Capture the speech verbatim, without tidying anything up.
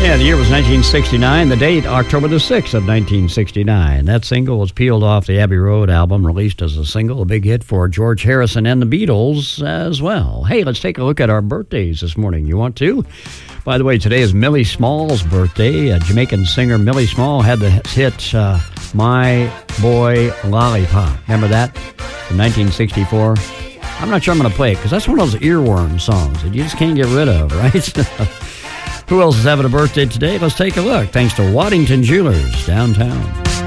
Yeah, the year was nineteen sixty-nine. The date, October the sixth of nineteen sixty-nine. That single was peeled off the Abbey Road album, released as a single, a big hit for George Harrison and the Beatles as well. Hey, let's take a look at our birthdays this morning. You want to? By the way, today is Millie Small's birthday. A Jamaican singer, Millie Small, had the hit uh, My Boy Lollipop. Remember that? In nineteen sixty-four. I'm not sure I'm going to play it because that's one of those earworm songs that you just can't get rid of, right? Who else is having a birthday today? Let's take a look. Thanks to Waddington Jewelers downtown.